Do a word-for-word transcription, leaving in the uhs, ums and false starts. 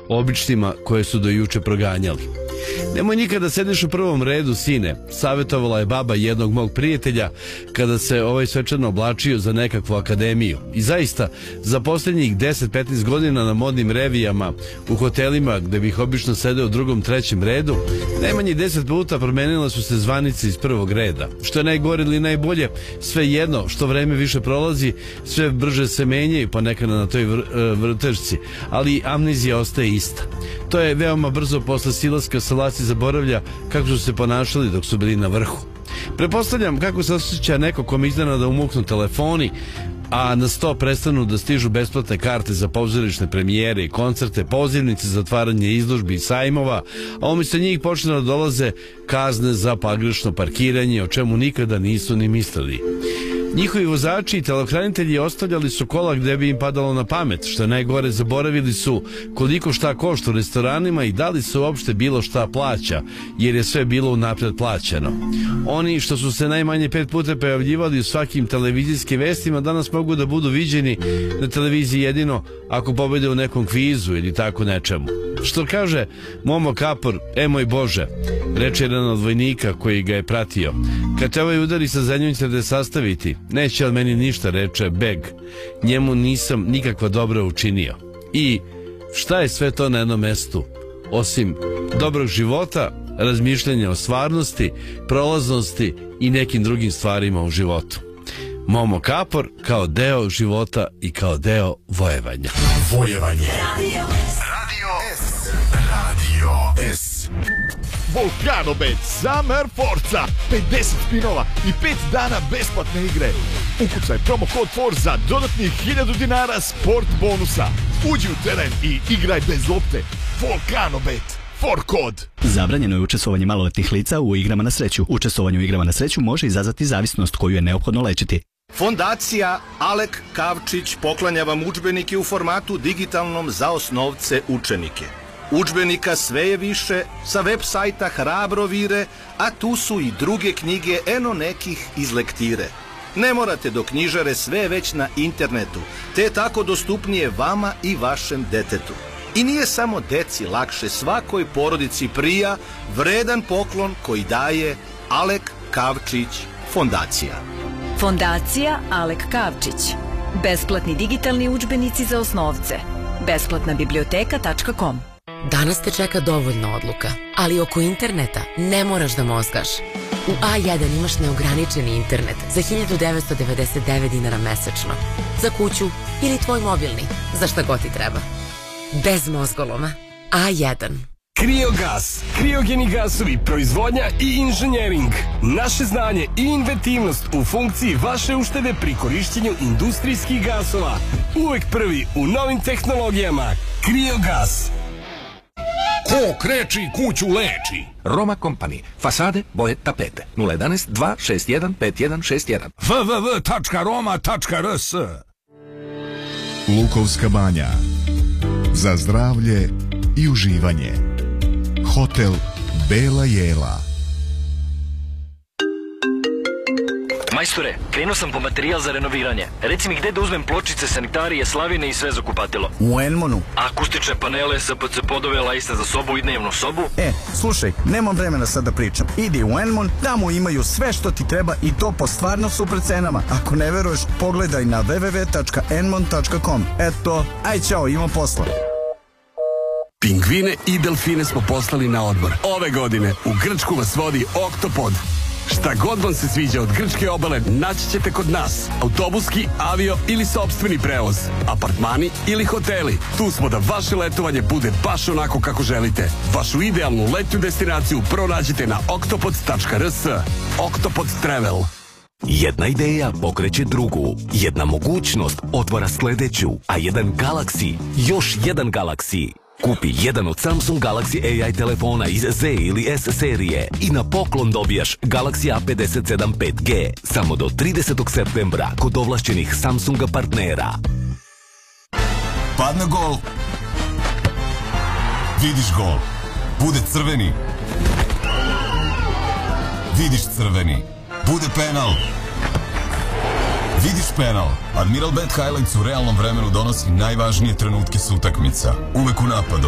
običnima koje su do juče proganjali. Nemoj nikada sediš u prvom redu, sine, savjetovala je baba jednog mog prijatelja kada se ovaj svečano oblačio za nekakvu akademiju. I zaista, za posljednjih deset do petnaest godina na modnim revijama, u hotelima gde bih obično sedeo u drugom, trećem redu, najmanje deset puta promenila su se zvanice iz prvog reda. Što je najgore ili najbolje, sve jedno, što vreme više prolazi, sve brže se menjaju, pa nekada na toj vr vrtežci, ali amnezija ostaje ista. To je veoma brzo posle silaska sa vlasti zaboravlja kako su se ponašali dok su bili na vrhu. Pretpostavljam kako se osjeća neko kom iznenada umuknu telefoni, a na sto prestanu da stižu besplatne karte za pozorišne premijere i koncerte, pozivnice za otvaranje izložbi i sajmova, a umjesto njih počne da dolaze kazne za pogrešno parkiranje, o čemu nikada nisu ni mislili. Njihovi vozači i telohranitelji ostavljali su kola gde bi im padalo na pamet, što je najgore, zaboravili su koliko šta košta u restoranima i da li se uopšte bilo šta plaća, jer je sve bilo unapred plaćeno. Oni što su se najmanje pet puta pojavljivali u svakim televizijskim vestima danas mogu da budu viđeni na televiziji jedino ako pobede u nekom kvizu ili tako nečemu. Što kaže Momo Kapor, e moj Bože, reče jedan od vojnika koji ga je pratio, kad te ovaj udari sa zemljom će te sastaviti, neće od meni ništa, reče Beg, njemu nisam nikakva dobra učinio. I šta je sve to na jednom mestu, osim dobrog života, razmišljanja o stvarnosti, prolaznosti i nekim drugim stvarima u životu. Momo Kapor kao deo života i kao deo vojevanja. Vojevanje. Radio S. Radio S. Volcano Bet Summer Forza, pedeset spinova i pet dana besplatne igre. Ukucaj promo kod Forza, dodatnih hiljadu dinara sport bonusa. Uđi u teren i igraj bez lopte. Volcano Bet, for kod. Zabranjeno je učestvovanje maloletnih lica u igrama na sreću. Učestvovanje u igrama na sreću može izazvati zavisnost koju je neophodno lečiti. Fondacija Alek Kavčić poklanja vam udžbenike u formatu digitalnom za osnovce učenike. Udžbenika sve je više, sa web sajta Hrabro vire, a tu su i druge knjige, eno nekih iz lektire. Ne morate do knjižare, sve je već na internetu, te je tako dostupnije vama i vašem detetu. I nije samo deci lakše, svakoj porodici prija vredan poklon koji daje Alek Kavčić Fondacija. Fondacija Alek Kavčić. Besplatni digitalni udžbenici za osnovce. besplatna biblioteka tačka com. Danas te čeka dovoljno odluka, ali oko interneta ne moraš da mozgaš. U A jedan imaš neograničeni internet za hiljadu devetsto devedeset devet dinara mesečno. Za kuću ili tvoj mobilni, za šta god ti treba. Bez mozgoloma. A jedan. Kriogas, kriogeni gasovi, proizvodnja i inženjering. Naše znanje i inventivnost u funkciji vaše uštede pri korišćenju industrijskih gasova. Uvek prvi u novim tehnologijama. Kriogas. Ko kreči kuću leči. Roma Company. Fasade, boje, tapete. nula jedan dva šest jedan pet jedan šest jedan. w w w tačka roma tačka r s. Lukovska banja. Za zdravlje i uživanje. Hotel Bela Jela. Majstore, krenuo sam po materijal za renoviranje. Reci mi gde da uzmem pločice, sanitarije, slavine i sve za kupatilo. U Enmonu. Akustične panele, S P C podove, lajsne za sobu i dnevnu sobu. E, slušaj, nemam vremena sad da pričam. Idi u Enmon, tamo imaju sve što ti treba i to po stvarno super cenama. Ako ne veruješ, pogledaj na w w w tačka enmon tačka com. Eto, aj čao, imam posla. Pingvine i delfine smo poslali na odmor. Ove godine u Grčku vas vodi Oktopod. Šta god vam se sviđa od grčke obale, naći ćete kod nas. Autobuski, avio ili sopstveni prevoz, apartmani ili hoteli. Tu smo da vaše letovanje bude baš onako kako želite. Vašu idealnu letnju destinaciju pronađite na oktopod tačka r s. Oktopod Travel. Jedna ideja pokreće drugu, jedna mogućnost otvara sledeću, a jedan Galaxy, još jedan Galaxy. Kupi jedan od Samsung Galaxy A I telefona iz Z ili S serije i na poklon dobijaš Galaxy A pedeset sedam pet G samo do tridesetog septembra kod ovlašćenih Samsunga partnera. Padne gol. Vidiš gol. Bude crveni. Vidiš crveni. Bude penal. Vidiš penal. Admiral Bet Highlights u realnom vremenu donosi najvažnije trenutke s utakmica. Uvek u napadu.